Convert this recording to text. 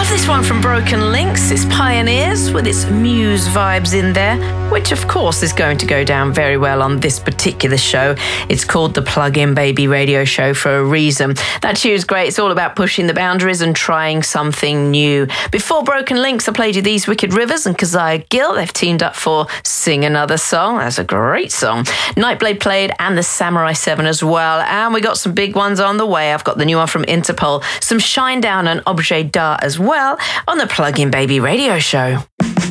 This one from Broken Links is Pioneers with its Muse vibes in there, which of course is going to go down very well on this particular show. It's called the Plug-in Baby Radio Show for a reason. That tune's great. It's all about pushing the boundaries and trying something new. Before Broken Links, I played you These Wicked Rivers and Keziah Gill. They've teamed up for Sing Another Song. That's a great song. Nightblade played and the Samurai 7 as well. And we got some big ones on the way. I've got the new one from Interpol, some Shinedown and Objet d'Art as well on the Plug-in Baby Radio Show.